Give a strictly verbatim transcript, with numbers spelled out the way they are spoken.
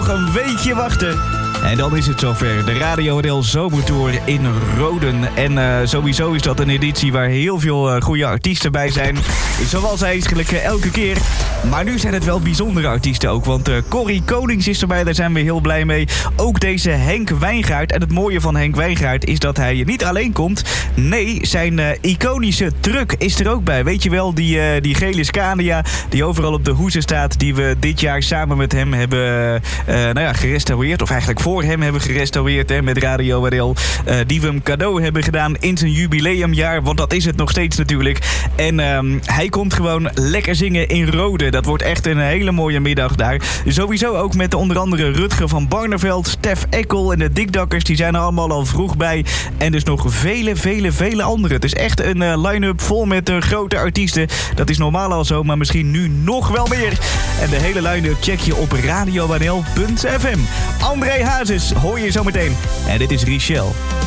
een weekje wachten. En dan is het zover. De Radio N L Zomertour in Roden. En uh, sowieso is dat een editie waar heel veel uh, goede artiesten bij zijn. Zoals eigenlijk uh, elke keer. Maar nu zijn het wel bijzondere artiesten ook. Want uh, Corrie Konings is erbij, daar zijn we heel blij mee. Ook deze Henk Wijngaard. En het mooie van Henk Wijngaard is dat hij niet alleen komt. Nee, zijn uh, iconische truck is er ook bij. Weet je wel, die, uh, die gele Scania die overal op de hoezen staat. Die we dit jaar samen met hem hebben uh, nou ja, gerestaureerd. Of eigenlijk voor hem hebben gerestaureerd hè, met Radio N L. Uh, die we hem cadeau hebben gedaan in zijn jubileumjaar. Want dat is het nog steeds natuurlijk. En um, hij komt gewoon lekker zingen in Roden. Dat wordt echt een hele mooie middag daar. Sowieso ook met onder andere Rutger van Barneveld, Stef Eckel en de Dikdakkers. Die zijn er allemaal al vroeg bij. En dus nog vele, vele, vele anderen. Het is echt een uh, line-up vol met uh, grote artiesten. Dat is normaal al zo, maar misschien nu nog wel meer. En de hele line-up check je op radio n l punt f m. André Hazes hoor je zo meteen. En dit is Richelle.